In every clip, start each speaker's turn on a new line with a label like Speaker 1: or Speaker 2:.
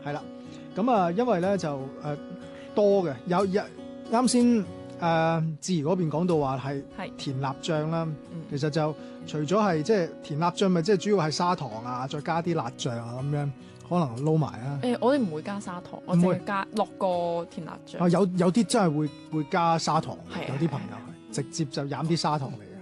Speaker 1: 係啦。咁啊，因為咧就多嘅，有啱先志怡嗰邊講到話係甜辣醬啦，其實就除咗係即係甜辣醬，咪即係主要係砂糖啊，再加啲辣醬啊咁樣，可能撈埋啊。
Speaker 2: 我哋唔會加砂糖，我淨係加落個甜辣醬。
Speaker 1: 有啲真係會加砂糖，有啲朋友係直接就飲啲砂糖嚟嘅。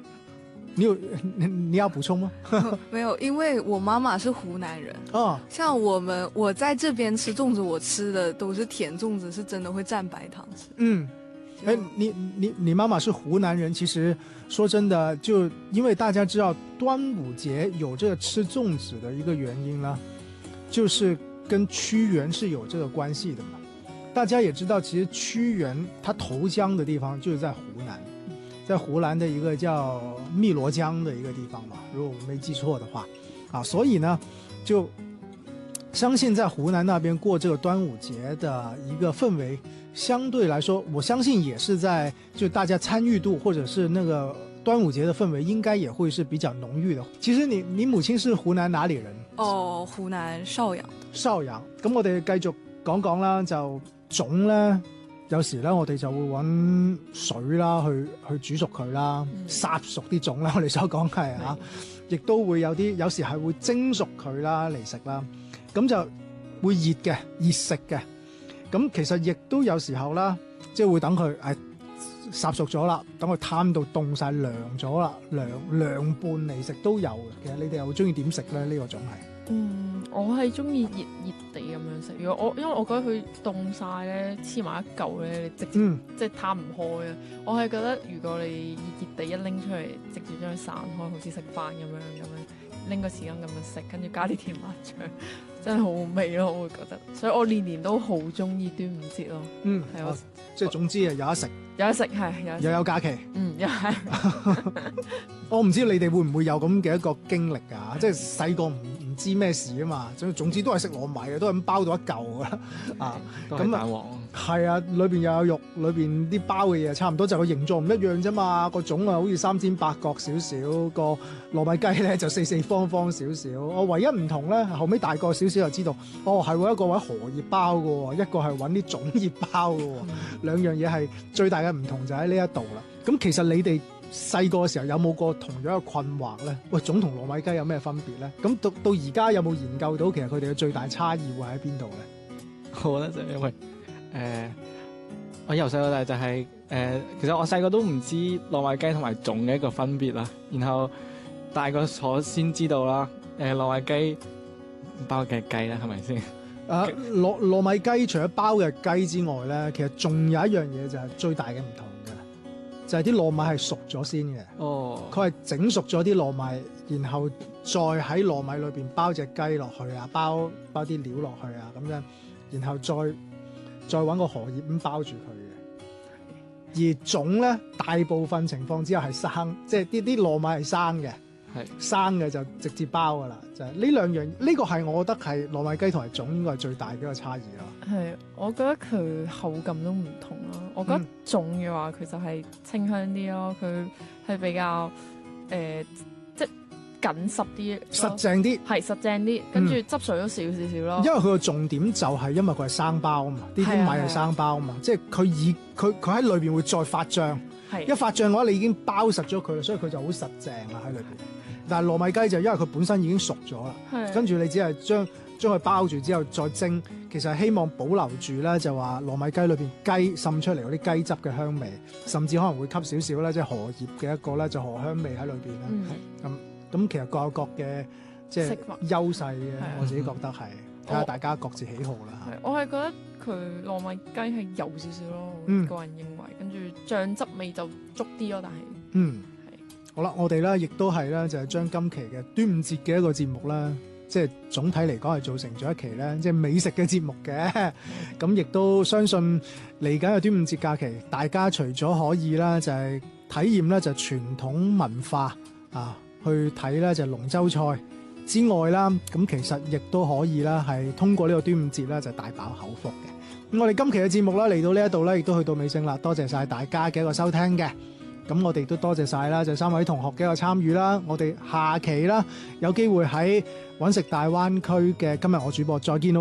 Speaker 1: 你要補充嗎？
Speaker 3: 沒有，因為我媽媽是湖南人。像我在這邊吃粽子，我吃的都是甜粽子，是真的會蘸白糖吃。
Speaker 1: 你媽媽是湖南人，其實說真的，就因為大家知道端午節有這個吃粽子的一個原因啦，就是跟屈原是有這個關係的嘛。大家也知道，其實屈原他投江的地方就是在湖南。在湖南的一個叫汨羅江的一個地方嘛，如果我沒記錯的話，所以呢，就相信在湖南那邊過這個端午節的一個氛圍，相對來說，我相信也是在就大家參與度或者是那個端午節的氛圍，應該也會是比較濃郁的。其實你母親是湖南哪裡人？
Speaker 3: 湖南邵陽。邵陽，
Speaker 1: 咁我哋繼續講講啦，就粽咧。有時咧，我哋就會揾水啦，去煮熟佢啦，烚熟啲粽啦。我哋所講係嚇，亦都會有時係會蒸熟佢啦嚟食啦。咁就會熱食嘅。咁其實亦都有時候啦，即係會等佢烚熟咗啦，等佢攤到凍晒涼咗啦，涼拌嚟食都有嘅。其實你哋又中意點食咧？呢個粽係？
Speaker 2: 我係中意熱地咁樣食。如果因為我覺得佢凍晒咧，黐埋一嚿咧，你直接即係攤唔開啊！我係覺得如果你熱地一拎出嚟，直接將佢散開，好似食飯咁樣拎個匙羹咁樣食，跟住加啲甜辣醬，真係好好味咯！我會覺得，所以我年年都好中意端午節咯。係我
Speaker 1: 即係總之有得食，
Speaker 2: 係又
Speaker 1: 有假期。
Speaker 2: 又係。
Speaker 1: 我唔知你哋會唔會有咁嘅一個經歷㗎？即係細個唔知咩事啊嘛，總之都係食糯米嘅，都係咁包到一嚿㗎啦。
Speaker 4: 咁蛋黃
Speaker 1: 係啊，裏邊又有肉，裏邊啲包嘅嘢差唔多，就個形狀唔一樣啫嘛。個粽啊，好似三尖八角少少，個糯米雞咧就四四方方少少。我唯一唔同咧，後尾大個少少就知道，係喎，一個揾荷葉包嘅喎，一個係揾啲粽葉包嘅喎，兩樣嘢係最大嘅唔同就喺呢一度啦。咁其實你哋細個嘅時候有冇過同樣嘅困惑咧？喂，粽同糯米雞有咩分別咧？咁到而家有冇研究到其實佢哋嘅最大差異會喺邊度咧？
Speaker 4: 我覺得就係因為我由細到大就係其實我細個都唔知糯米雞同埋粽嘅一個分別啦，然後大個咗先知道啦。糯米雞包嘅雞啦，係咪先？
Speaker 1: 糯米雞除咗包嘅雞之外咧，其實仲有一樣嘢就係最大嘅唔同嘅，就係啲糯米係熟咗先嘅。佢係整熟咗啲糯米，然後再喺糯米裏邊包隻雞落去啊，包啲料落去啊，咁樣，然後再揾個荷葉咁包住佢嘅。而粽咧，大部分情況之下係生，即係啲糯米係生嘅。生嘅就直接包噶啦，就係呢兩樣，呢個係我覺得係糯米雞同埋粽應該係最大嘅一個差異咯。
Speaker 2: 係，我覺得佢口感都唔同咯。我覺得粽嘅話，佢就係清香啲咯，佢係比較即係緊實啲，
Speaker 1: 實淨啲，
Speaker 2: 係實淨啲，跟住汁水都少少少咯。
Speaker 1: 因為佢個重點就係因為佢係生包啊嘛，啲米係生包啊嘛，即係佢喺裏邊會再發脹，一發脹嘅話，你已經包實咗佢啦，所以佢就好實淨啦喺裏邊。但係糯米雞就因為佢本身已經熟咗啦，跟住你只係將佢包住之後再蒸，其實係希望保留住咧，就話糯米雞裏邊雞滲出嚟嗰啲雞汁嘅香味，甚至可能會吸少少咧，即係荷葉嘅一個咧就荷香味喺裏邊啦。咁其實各有各嘅即係優勢嘅，我自己覺得係睇下大家各自喜好啦。
Speaker 2: 我係覺得佢糯米雞係油少少咯，個人認為，跟住醬汁味就足啲咯，但係
Speaker 1: 好啦，我哋咧亦都係咧，就係將今期嘅端午節嘅一個節目咧，即係總體嚟講係做成咗一期咧，即係美食嘅節目嘅。咁亦都相信嚟緊嘅端午節假期，大家除咗可以啦，就係體驗咧就傳統文化啊，去睇咧就龍舟賽之外啦，咁其實亦都可以啦，係通過呢個端午節咧就大飽口福嘅。咁我哋今期嘅節目啦嚟到呢一度咧，亦都去到尾聲啦，多謝晒大家嘅一個收聽嘅。咁我哋都多謝晒啦，就3位同學嘅一個參與啦。我哋下期啦有機會喺揾食大灣區嘅今日我主播再見咯。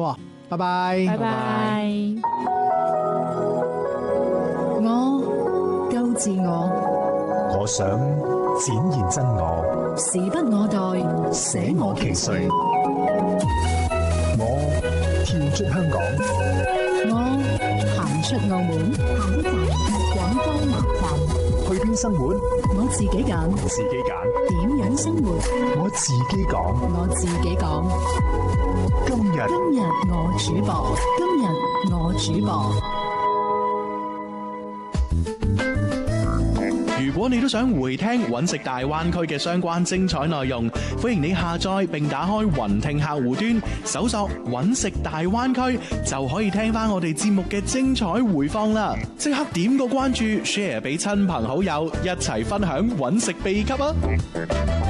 Speaker 1: 拜拜，
Speaker 2: 拜拜。
Speaker 5: 我夠自我，
Speaker 6: 我想展現真我，
Speaker 5: 時不我待，
Speaker 6: 捨我其誰。我跳出香港，
Speaker 5: 我行出澳門，下一站廣州南站。
Speaker 6: 去邊生活？
Speaker 5: 我自己揀，
Speaker 6: 自己揀。
Speaker 5: 點樣生活？
Speaker 6: 我自己講，
Speaker 5: 我自己講。
Speaker 6: 今日
Speaker 5: 我主播，今日我主播。
Speaker 7: 如果你都想回聽揾食大灣區嘅相關精彩內容，歡迎你下載並打開雲聽客戶端，搜索揾食大灣區，就可以聽翻我哋節目嘅精彩回放啦！即刻點個關注 ，share 俾親朋好友，一齊分享揾食秘笈啊！